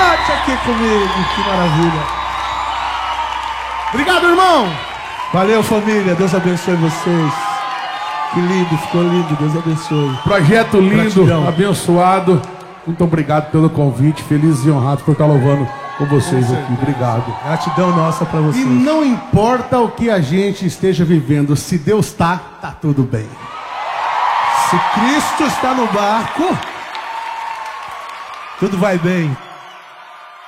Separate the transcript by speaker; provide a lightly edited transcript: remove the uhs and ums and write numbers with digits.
Speaker 1: Pode aqui comigo, que maravilha.
Speaker 2: Obrigado, irmão.
Speaker 1: Valeu, família, Deus abençoe vocês. Que lindo, ficou lindo, Deus abençoe.
Speaker 2: Projeto lindo,
Speaker 1: Gratidão.
Speaker 2: abençoado. Muito obrigado pelo convite, feliz e honrado por estar louvando com vocês aqui. Obrigado.
Speaker 1: Gratidão nossa pra vocês.
Speaker 2: E não importa o que a gente esteja vivendo, se Deus tá tudo bem.
Speaker 1: Se Cristo está no barco, tudo vai bem.